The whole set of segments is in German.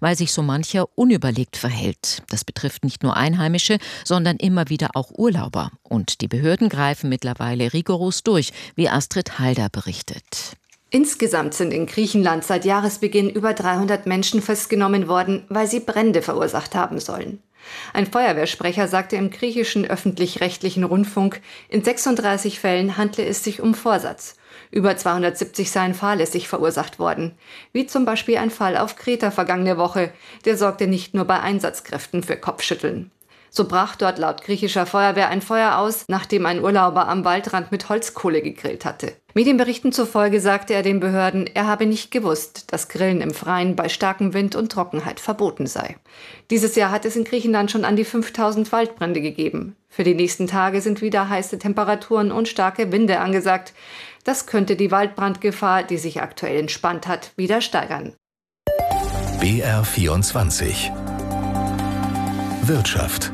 weil sich so mancher unüberlegt verhält. Das betrifft nicht nur Einheimische, sondern immer wieder auch Urlauber. Und die Behörden greifen mittlerweile rigoros durch, wie Astrid Halder berichtet. Insgesamt sind in Griechenland seit Jahresbeginn über 300 Menschen festgenommen worden, weil sie Brände verursacht haben sollen. Ein Feuerwehrsprecher sagte im griechischen öffentlich-rechtlichen Rundfunk, in 36 Fällen handle es sich um Vorsatz. Über 270 seien fahrlässig verursacht worden. Wie zum Beispiel ein Fall auf Kreta vergangene Woche. Der sorgte nicht nur bei Einsatzkräften für Kopfschütteln. So brach dort laut griechischer Feuerwehr ein Feuer aus, nachdem ein Urlauber am Waldrand mit Holzkohle gegrillt hatte. Medienberichten zufolge sagte er den Behörden, er habe nicht gewusst, dass Grillen im Freien bei starkem Wind und Trockenheit verboten sei. Dieses Jahr hat es in Griechenland schon an die 5000 Waldbrände gegeben. Für die nächsten Tage sind wieder heiße Temperaturen und starke Winde angesagt. Das könnte die Waldbrandgefahr, die sich aktuell entspannt hat, wieder steigern. BR24 Wirtschaft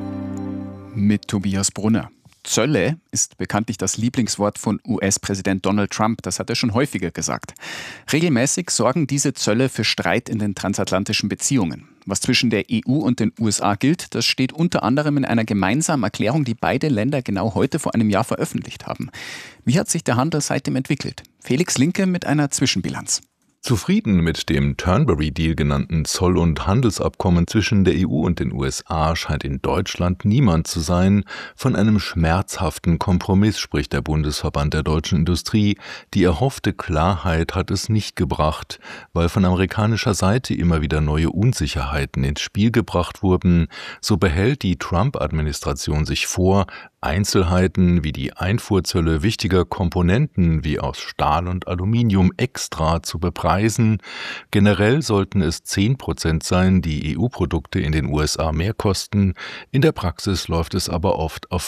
mit Tobias Brunner. Zölle ist bekanntlich das Lieblingswort von US-Präsident Donald Trump. Das hat er schon häufiger gesagt. Regelmäßig sorgen diese Zölle für Streit in den transatlantischen Beziehungen. Was zwischen der EU und den USA gilt, das steht unter anderem in einer gemeinsamen Erklärung, die beide Länder genau heute vor einem Jahr veröffentlicht haben. Wie hat sich der Handel seitdem entwickelt? Felix Linke mit einer Zwischenbilanz. Zufrieden mit dem Turnberry-Deal genannten Zoll- und Handelsabkommen zwischen der EU und den USA scheint in Deutschland niemand zu sein. Von einem schmerzhaften Kompromiss spricht der Bundesverband der deutschen Industrie. Die erhoffte Klarheit hat es nicht gebracht, weil von amerikanischer Seite immer wieder neue Unsicherheiten ins Spiel gebracht wurden. So behält die Trump-Administration sich vor, Einzelheiten wie die Einfuhrzölle wichtiger Komponenten wie aus Stahl und Aluminium extra zu bepreisen. Generell sollten es 10% sein, die EU-Produkte in den USA mehr kosten. In der Praxis läuft es aber oft auf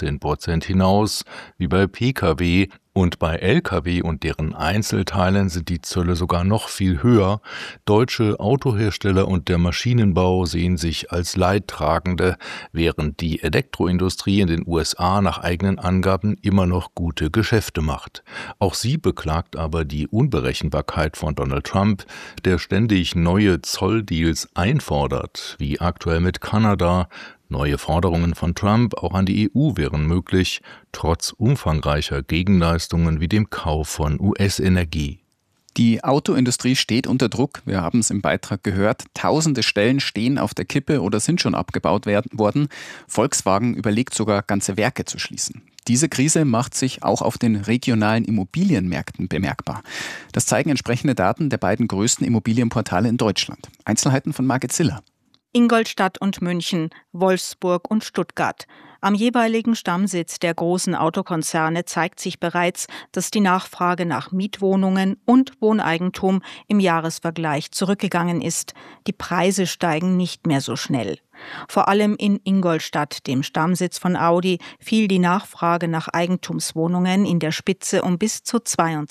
15% hinaus, wie bei Pkw. Und bei Lkw und deren Einzelteilen sind die Zölle sogar noch viel höher. Deutsche Autohersteller und der Maschinenbau sehen sich als Leidtragende, während die Elektroindustrie in den USA nach eigenen Angaben immer noch gute Geschäfte macht. Auch sie beklagt aber die Unberechenbarkeit von Donald Trump, der ständig neue Zolldeals einfordert, wie aktuell mit Kanada. Neue Forderungen von Trump auch an die EU wären möglich, trotz umfangreicher Gegenleistungen wie dem Kauf von US-Energie. Die Autoindustrie steht unter Druck. Wir haben es im Beitrag gehört. Tausende Stellen stehen auf der Kippe oder sind schon abgebaut worden. Volkswagen überlegt sogar, ganze Werke zu schließen. Diese Krise macht sich auch auf den regionalen Immobilienmärkten bemerkbar. Das zeigen entsprechende Daten der beiden größten Immobilienportale in Deutschland. Einzelheiten von Margit Ziller. Ingolstadt und München, Wolfsburg und Stuttgart. Am jeweiligen Stammsitz der großen Autokonzerne zeigt sich bereits, dass die Nachfrage nach Mietwohnungen und Wohneigentum im Jahresvergleich zurückgegangen ist. Die Preise steigen nicht mehr so schnell. Vor allem in Ingolstadt, dem Stammsitz von Audi, fiel die Nachfrage nach Eigentumswohnungen in der Spitze um bis zu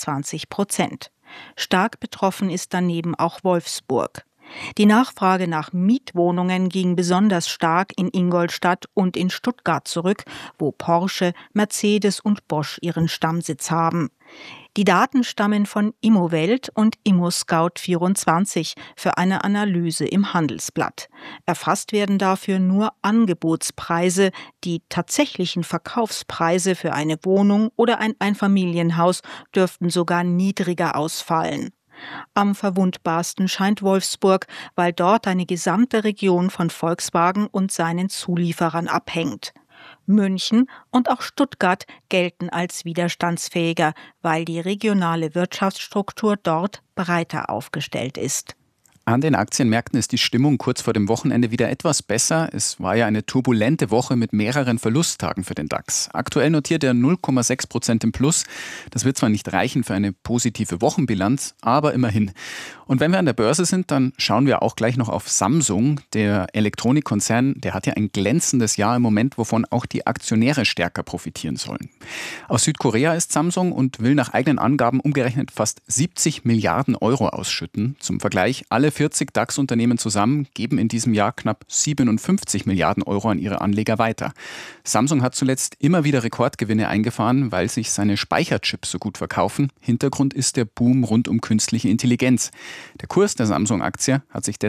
22%. Stark betroffen ist daneben auch Wolfsburg. Die Nachfrage nach Mietwohnungen ging besonders stark in Ingolstadt und in Stuttgart zurück, wo Porsche, Mercedes und Bosch ihren Stammsitz haben. Die Daten stammen von Immowelt und ImmoScout24 für eine Analyse im Handelsblatt. Erfasst werden dafür nur Angebotspreise. Die tatsächlichen Verkaufspreise für eine Wohnung oder ein Einfamilienhaus dürften sogar niedriger ausfallen. Am verwundbarsten scheint Wolfsburg, weil dort eine gesamte Region von Volkswagen und seinen Zulieferern abhängt. München und auch Stuttgart gelten als widerstandsfähiger, weil die regionale Wirtschaftsstruktur dort breiter aufgestellt ist. An den Aktienmärkten ist die Stimmung kurz vor dem Wochenende wieder etwas besser. Es war ja eine turbulente Woche mit mehreren Verlusttagen für den DAX. Aktuell notiert er 0,6% im Plus. Das wird zwar nicht reichen für eine positive Wochenbilanz, aber immerhin. Und wenn wir an der Börse sind, dann schauen wir auch gleich noch auf Samsung. Der Elektronikkonzern, der hat ja ein glänzendes Jahr im Moment, wovon auch die Aktionäre stärker profitieren sollen. Aus Südkorea ist Samsung und will nach eigenen Angaben umgerechnet fast 70 Milliarden Euro ausschütten. Zum Vergleich, alle 40 DAX-Unternehmen zusammen geben in diesem Jahr knapp 57 Milliarden Euro an ihre Anleger weiter. Samsung hat zuletzt immer wieder Rekordgewinne eingefahren, weil sich seine Speicherchips so gut verkaufen. Hintergrund ist der Boom rund um künstliche Intelligenz. Der Kurs der Samsung-Aktie hat sich